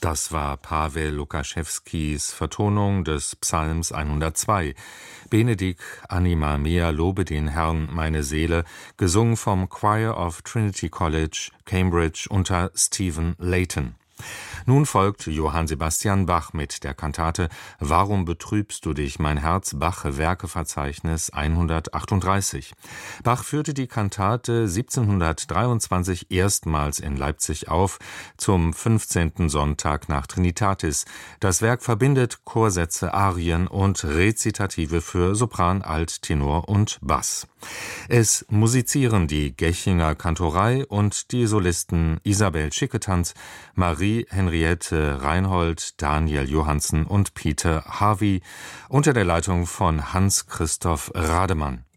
Das war Paweł Lukaschewskis Vertonung des Psalms 102. Benedikt anima mea, lobe den Herrn, meine Seele, gesungen vom Choir of Trinity College, Cambridge unter Stephen Layton. Nun folgt Johann Sebastian Bach mit der Kantate »Warum betrübst du dich, mein Herz«, Bach-Werkeverzeichnis 138. Bach führte die Kantate 1723 erstmals in Leipzig auf, zum 15. Sonntag nach Trinitatis. Das Werk verbindet Chorsätze, Arien und Rezitative für Sopran, Alt, Tenor und Bass. Es musizieren die Gechinger Kantorei und die Solisten Isabel Schicketanz, Marie-Henriette Reinhold, Daniel Johansen und Peter Harvey unter der Leitung von Hans-Christoph Rademann.